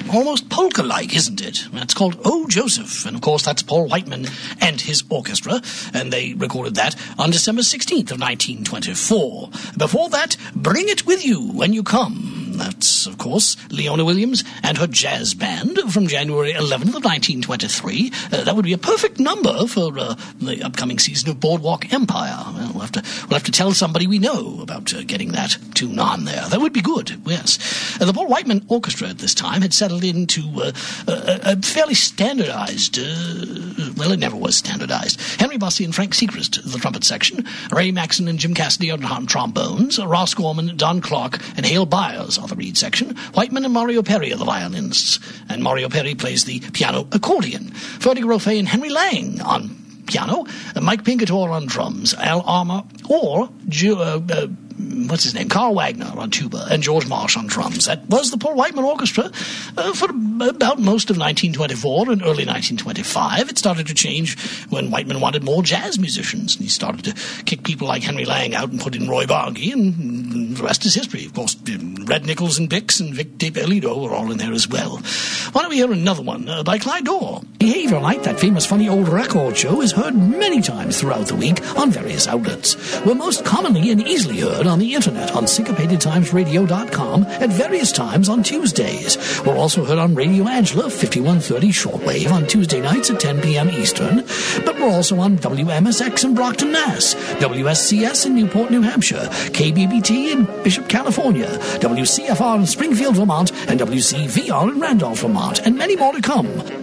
almost polka-like, isn't it? It's called Oh, Joseph, and of course that's Paul Whiteman and his orchestra, and they recorded that on December 16th of 1924. Before that, Bring It With You When You Come. That's, of course, Leona Williams and her jazz band from January 11th of 1923. That would be a perfect number for the upcoming season of Boardwalk Empire. Well, we'll have to tell somebody we know about getting that tune on there. That would be good, yes. The Paul Whiteman Orchestra at this time had settled into a fairly standardized, well, it never was standardized. Henry Bussey and Frank Sechrist, the trumpet section. Ray Maxson and Jim Cassidy on trombones. Ross Gorman, Don Clark, and Hale Byers are the reed section. Whiteman and Mario Perry are the violinists. And Mario Perry plays the piano accordion. Ferdy Grofé and Henry Lang on piano. Mike Pingatore on drums. Al Armour or what's his name? Carl Wagner on tuba and George Marsh on drums. That was the Paul Whiteman Orchestra for about most of 1924 and early 1925. It started to change when Whiteman wanted more jazz musicians, and he started to kick people like Henry Lang out and put in Roy Bargy, and the rest is history. Of course, Red Nichols and Bix and Vic DePellido were all in there as well. Why don't we hear another one by Clyde Dorr? Behavior Light, that famous funny old record show, is heard many times throughout the week on various outlets. We're most commonly and easily heard on the internet on syncopatedtimesradio.com at various times on Tuesdays. We're also heard on Radio Angela 5130 shortwave on Tuesday nights at 10 p.m. Eastern, but we're also on WMSX in Brockton, Mass., WSCS in Newport, New Hampshire, KBBT in Bishop, California, WCFR in Springfield, Vermont, and WCVR in Randolph, Vermont, and many more to come.